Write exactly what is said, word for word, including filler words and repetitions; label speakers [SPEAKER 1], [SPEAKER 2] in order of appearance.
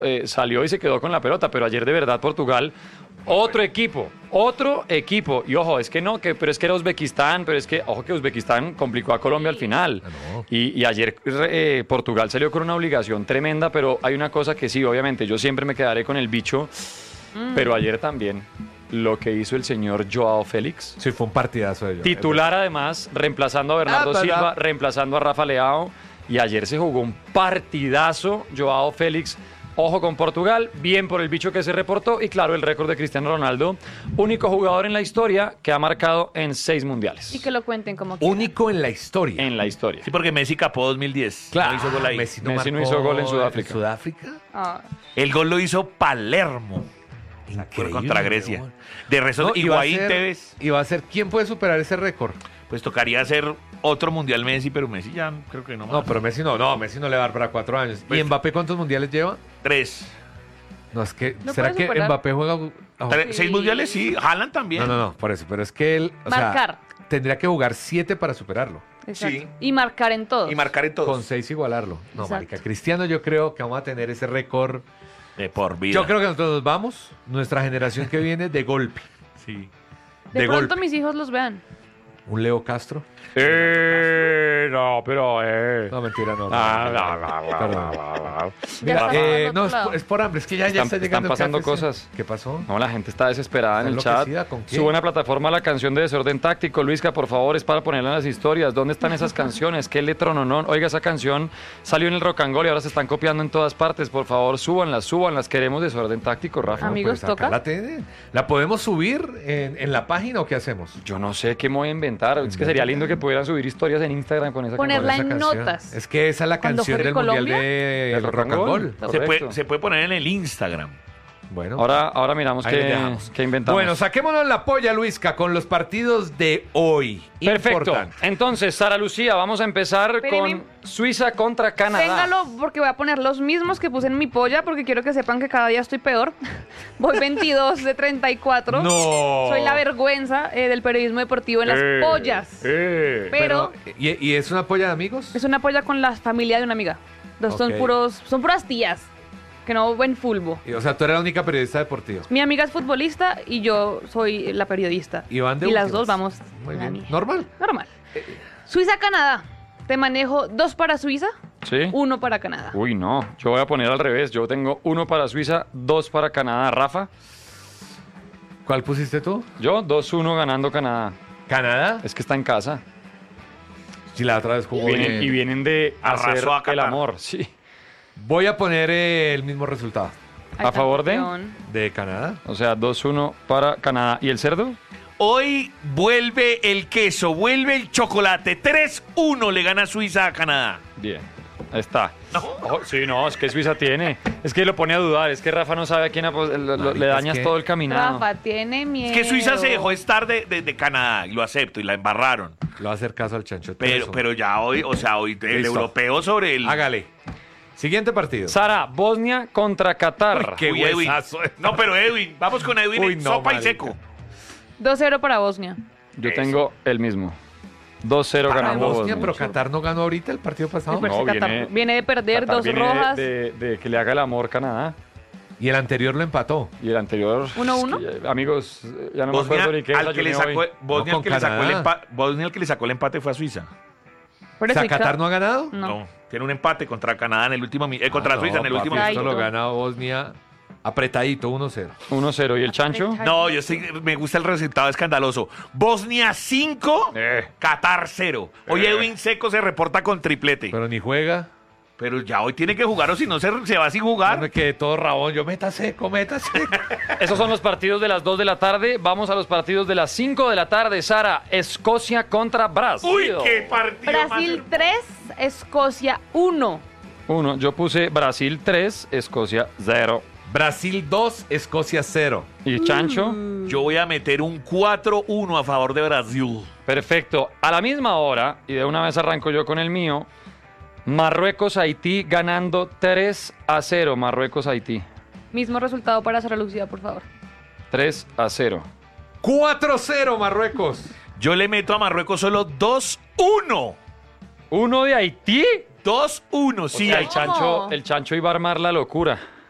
[SPEAKER 1] eh, salió y se quedó con la pelota, pero ayer de verdad Portugal, otro equipo, otro equipo. Y ojo, es que no, que, pero es que era Uzbekistán, pero es que, ojo que Uzbekistán complicó a Colombia al final.
[SPEAKER 2] Ah, no.
[SPEAKER 1] Y, y ayer eh, Portugal salió con una obligación tremenda, pero hay una cosa que sí, obviamente, yo siempre me quedaré con el bicho, mm. pero ayer también. Lo que hizo el señor Joao Félix.
[SPEAKER 2] Sí, fue un partidazo de Joao.
[SPEAKER 1] Titular además, reemplazando a Bernardo
[SPEAKER 2] ah,
[SPEAKER 1] Silva, reemplazando a Rafa Leao. Y ayer se jugó un partidazo Joao Félix. Ojo con Portugal, bien por el bicho que se reportó. Y claro, el récord de Cristiano Ronaldo. Único jugador en la historia que ha marcado en seis mundiales.
[SPEAKER 3] Y que lo cuenten como quieran.
[SPEAKER 2] Único en la historia.
[SPEAKER 1] En la historia.
[SPEAKER 4] Sí, porque Messi capó dos mil diez.
[SPEAKER 2] Claro.
[SPEAKER 4] No hizo gol ahí.
[SPEAKER 2] Messi no,
[SPEAKER 1] Messi no
[SPEAKER 2] marcó
[SPEAKER 1] hizo gol en Sudáfrica.
[SPEAKER 2] ¿En Sudáfrica?
[SPEAKER 3] Ah.
[SPEAKER 4] El gol lo hizo Palermo.
[SPEAKER 2] Increíble,
[SPEAKER 4] Contra Grecia.
[SPEAKER 2] ¿no?
[SPEAKER 4] De resto,
[SPEAKER 2] No, iba a
[SPEAKER 4] Higuaín
[SPEAKER 2] ser-
[SPEAKER 4] Tevez,
[SPEAKER 2] Y va a ser, ¿quién puede superar ese récord?
[SPEAKER 4] pues tocaría hacer otro mundial Messi, pero Messi ya creo que no más.
[SPEAKER 2] No, pero Messi no, no, Messi no le va a dar para cuatro años.
[SPEAKER 4] Pues-
[SPEAKER 2] ¿Y Mbappé cuántos mundiales lleva?
[SPEAKER 4] Tres.
[SPEAKER 2] No, es que,
[SPEAKER 3] ¿No
[SPEAKER 2] ¿será
[SPEAKER 3] puede
[SPEAKER 2] que
[SPEAKER 3] superar?
[SPEAKER 2] Mbappé juega? oh.
[SPEAKER 4] Tres-
[SPEAKER 3] Sí.
[SPEAKER 4] Seis mundiales, sí. Haaland también.
[SPEAKER 2] No, no, no, por eso, pero es que él, o
[SPEAKER 3] Marcar.
[SPEAKER 2] sea, tendría que jugar siete para superarlo.
[SPEAKER 3] Exacto.
[SPEAKER 4] Sí.
[SPEAKER 3] Y marcar en todos.
[SPEAKER 4] Y marcar en todos.
[SPEAKER 2] Con seis igualarlo. No,
[SPEAKER 3] Exacto.
[SPEAKER 2] marica, Cristiano yo creo que vamos a tener ese récord.
[SPEAKER 4] De por vida.
[SPEAKER 2] Yo creo que nosotros nos vamos, nuestra generación que viene, de golpe.
[SPEAKER 4] Sí.
[SPEAKER 3] De,
[SPEAKER 2] de
[SPEAKER 3] pronto
[SPEAKER 2] golpe.
[SPEAKER 3] mis hijos los vean.
[SPEAKER 2] Un Leo Castro.
[SPEAKER 1] Eh, no, pero eh.
[SPEAKER 2] No, mentira, no. no,
[SPEAKER 1] Ah,
[SPEAKER 2] no,
[SPEAKER 1] la,
[SPEAKER 2] no,
[SPEAKER 1] la, la,
[SPEAKER 2] perdón.
[SPEAKER 1] la, la, la.
[SPEAKER 2] Mira,
[SPEAKER 3] está
[SPEAKER 2] eh,
[SPEAKER 3] pasando
[SPEAKER 2] no,
[SPEAKER 3] al
[SPEAKER 2] es
[SPEAKER 3] otro
[SPEAKER 2] por, es por hambre, es que ya, ya
[SPEAKER 1] Están-
[SPEAKER 2] está
[SPEAKER 1] están
[SPEAKER 2] llegando el
[SPEAKER 1] pasando
[SPEAKER 2] K F C.
[SPEAKER 1] cosas.
[SPEAKER 2] ¿Qué pasó?
[SPEAKER 1] No, la gente está desesperada en el chat.
[SPEAKER 2] ¿Enloquecida? ¿Con qué?
[SPEAKER 1] Sube una plataforma la canción de Desorden Táctico. Luisca, por favor, es para ponerla en las historias. ¿Dónde están esas canciones? ¿Qué letrononón? Oiga, esa canción salió en el Rock and Roll y ahora se están copiando en todas partes. Por favor, súbanlas, súbanlas. Queremos Desorden Táctico, Rafa.
[SPEAKER 3] Ami- Amigos,
[SPEAKER 2] Pues acá
[SPEAKER 3] ¿toca?
[SPEAKER 2] La, tiene. ¿La podemos subir en, en la página o qué hacemos?
[SPEAKER 1] Yo no sé qué me voy a inventar. Es que sería lindo que pudieran subir historias en Instagram con esa
[SPEAKER 3] Ponerla
[SPEAKER 1] canción.
[SPEAKER 3] en
[SPEAKER 2] Esa canción.
[SPEAKER 3] notas.
[SPEAKER 2] Es que esa es la
[SPEAKER 3] ¿Cuándo
[SPEAKER 2] canción
[SPEAKER 3] fue
[SPEAKER 2] del
[SPEAKER 3] Colombia?
[SPEAKER 2] mundial de
[SPEAKER 1] Del
[SPEAKER 2] Rock and Roll.
[SPEAKER 4] Se
[SPEAKER 1] Correcto.
[SPEAKER 4] puede, se puede poner en el Instagram.
[SPEAKER 2] Bueno,
[SPEAKER 1] Ahora, ahora miramos
[SPEAKER 2] ahí les
[SPEAKER 1] qué,
[SPEAKER 2] dejamos.
[SPEAKER 1] qué inventamos.
[SPEAKER 2] Bueno, saquémonos la polla, Luisca, con los partidos de hoy.
[SPEAKER 1] Perfecto.
[SPEAKER 2] Importante.
[SPEAKER 1] Entonces, Sara Lucía, vamos a empezar
[SPEAKER 3] Espéreme.
[SPEAKER 1] con Suiza contra Canadá.
[SPEAKER 3] Téngalo porque voy a poner los mismos que puse en mi polla porque quiero que sepan que cada día estoy peor. Voy veintidós de treinta y cuatro.
[SPEAKER 2] No.
[SPEAKER 3] Soy la vergüenza eh, del periodismo deportivo en las
[SPEAKER 1] Eh,
[SPEAKER 3] pollas.
[SPEAKER 1] eh.
[SPEAKER 3] Pero
[SPEAKER 2] ¿y, y es una polla de amigos?
[SPEAKER 3] es una polla con la familia de una amiga. Los son
[SPEAKER 2] Ok.
[SPEAKER 3] puros, son puras tías que no ven fulbo.
[SPEAKER 2] Y, O sea, tú eres la única periodista deportiva.
[SPEAKER 3] Mi amiga es futbolista y yo soy la periodista.
[SPEAKER 2] Y van de
[SPEAKER 3] las
[SPEAKER 2] últimas.
[SPEAKER 3] dos vamos.
[SPEAKER 2] Muy
[SPEAKER 3] la
[SPEAKER 2] bien.
[SPEAKER 3] mía.
[SPEAKER 2] Normal.
[SPEAKER 3] Normal. Suiza-Canadá. Te manejo dos para Suiza,
[SPEAKER 1] ¿Sí?
[SPEAKER 3] uno para Canadá.
[SPEAKER 1] Uy, no. Yo voy a poner al revés. Yo tengo uno para Suiza, dos para Canadá. Rafa,
[SPEAKER 2] ¿Cuál pusiste tú?
[SPEAKER 1] yo dos uno ganando Canadá.
[SPEAKER 2] ¿Canadá?
[SPEAKER 1] Es que está en casa.
[SPEAKER 2] Sí, la otra vez jugó
[SPEAKER 1] Vienen-
[SPEAKER 2] bien.
[SPEAKER 1] y vienen de
[SPEAKER 4] Arrasó
[SPEAKER 1] hacer
[SPEAKER 4] a
[SPEAKER 1] el
[SPEAKER 4] Qatar.
[SPEAKER 1] amor. Sí.
[SPEAKER 2] Voy a poner eh, el mismo resultado.
[SPEAKER 3] Ahí
[SPEAKER 1] ¿A
[SPEAKER 3] está,
[SPEAKER 1] favor de?
[SPEAKER 3] campeón.
[SPEAKER 2] ¿De Canadá?
[SPEAKER 1] O sea, dos uno para Canadá. ¿Y el cerdo?
[SPEAKER 4] Hoy vuelve el queso, vuelve el chocolate. tres uno le gana Suiza a Canadá.
[SPEAKER 1] Bien. Ahí está.
[SPEAKER 4] No.
[SPEAKER 1] Oh, sí, no, es que Suiza tiene. Es que lo pone a dudar. Es que Rafa no sabe a quién apos- lo- lo-
[SPEAKER 2] Marica,
[SPEAKER 1] le
[SPEAKER 2] es
[SPEAKER 1] dañas
[SPEAKER 2] que-
[SPEAKER 1] todo el caminado.
[SPEAKER 3] Rafa tiene miedo.
[SPEAKER 4] Es que Suiza se dejó estar de, de- de Canadá, y lo acepto, y la embarraron.
[SPEAKER 2] Le va a hacer caso al chancho.
[SPEAKER 4] Pero, pero ya hoy, o sea, hoy el
[SPEAKER 2] Listo.
[SPEAKER 4] europeo sobre el...
[SPEAKER 2] Hágale. Siguiente partido.
[SPEAKER 1] Sara, Bosnia contra Qatar.
[SPEAKER 2] qué
[SPEAKER 4] Uy, Edwin.
[SPEAKER 2] huesazo.
[SPEAKER 4] No, pero Edwin, vamos con Edwin
[SPEAKER 2] Uy,
[SPEAKER 4] en
[SPEAKER 2] no,
[SPEAKER 4] sopa y
[SPEAKER 2] marica.
[SPEAKER 4] seco.
[SPEAKER 3] dos cero para Bosnia.
[SPEAKER 1] Yo
[SPEAKER 4] Eso.
[SPEAKER 1] tengo el mismo. dos cero
[SPEAKER 2] Para
[SPEAKER 1] ganando
[SPEAKER 2] Bosnia,
[SPEAKER 1] Bosnia.
[SPEAKER 2] pero Qatar no ganó ahorita el partido pasado.
[SPEAKER 3] Sí, pero
[SPEAKER 1] no,
[SPEAKER 3] es que Qatar
[SPEAKER 1] viene-
[SPEAKER 3] viene, de perder
[SPEAKER 1] Qatar
[SPEAKER 3] dos
[SPEAKER 1] viene
[SPEAKER 3] rojas.
[SPEAKER 1] De, de- de que le haga el amor Canadá.
[SPEAKER 2] Y el anterior lo empató.
[SPEAKER 1] Y el anterior.
[SPEAKER 3] ¿Uno,
[SPEAKER 1] es
[SPEAKER 3] uno?
[SPEAKER 1] que ya- amigos, ya no me
[SPEAKER 4] Bosnia,
[SPEAKER 1] acuerdo ni qué
[SPEAKER 4] al que le
[SPEAKER 1] desayuné
[SPEAKER 4] sacó,
[SPEAKER 1] hoy.
[SPEAKER 4] Bosnia,
[SPEAKER 2] No,
[SPEAKER 4] al que
[SPEAKER 2] con
[SPEAKER 4] le sacó el
[SPEAKER 2] Canadá.
[SPEAKER 4] empate, Bosnia el que le sacó el empate fue a Suiza.
[SPEAKER 3] Pero
[SPEAKER 2] O sea,
[SPEAKER 3] sí,
[SPEAKER 2] ¿Qatar
[SPEAKER 3] Ca-
[SPEAKER 2] no ha ganado?
[SPEAKER 3] No.
[SPEAKER 4] tiene un empate contra Canadá en el último mi- eh, contra
[SPEAKER 2] Ah,
[SPEAKER 4] Suiza en el
[SPEAKER 2] no,
[SPEAKER 4] último
[SPEAKER 2] papi,
[SPEAKER 3] Ay,
[SPEAKER 2] esto
[SPEAKER 4] minuto.
[SPEAKER 2] lo gana Bosnia apretadito, uno cero.
[SPEAKER 1] uno cero. ¿Y el chancho?
[SPEAKER 4] No, yo sí, me gusta el resultado escandaloso. Bosnia cinco,
[SPEAKER 1] Eh.
[SPEAKER 4] Qatar cero. Hoy
[SPEAKER 1] Eh.
[SPEAKER 4] Edwin Seco se reporta con triplete. Pero,
[SPEAKER 2] Pero ni juega.
[SPEAKER 4] ya hoy tiene que jugar o si no se, se va sin jugar.
[SPEAKER 2] No me quedé todo rabón. Yo meta seco, meta seco.
[SPEAKER 1] Esos son los partidos de las dos de la tarde. Vamos a los partidos de las cinco de la tarde. Sara, Escocia contra Brasil.
[SPEAKER 4] Uy, qué partido
[SPEAKER 3] Brasil tres, Escocia uno.
[SPEAKER 1] Uno, yo puse Brasil tres, Escocia cero.
[SPEAKER 2] Brasil dos, Escocia cero.
[SPEAKER 1] ¿Y chancho?
[SPEAKER 4] más. Yo voy a meter un cuatro uno a favor de Brasil.
[SPEAKER 1] Perfecto. A la misma hora, y de una vez arranco yo con el mío, Marruecos-Haití ganando tres a cero. Marruecos-Haití.
[SPEAKER 3] Mismo resultado para Sara Lucía, por favor.
[SPEAKER 1] tres a cero.
[SPEAKER 2] cuatro cero, Marruecos.
[SPEAKER 4] Yo le meto a Marruecos solo dos uno.
[SPEAKER 1] ¿Uno de Haití?
[SPEAKER 4] dos uno, sí.
[SPEAKER 1] O sea, el
[SPEAKER 4] hay-
[SPEAKER 1] chancho, el chancho iba a armar la locura.